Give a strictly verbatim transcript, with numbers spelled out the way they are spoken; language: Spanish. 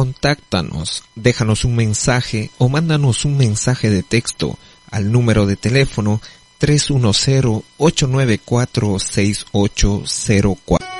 contáctanos, déjanos un mensaje o mándanos un mensaje de texto al número de teléfono tres uno cero, ocho nueve cuatro, seis ocho cero cuatro.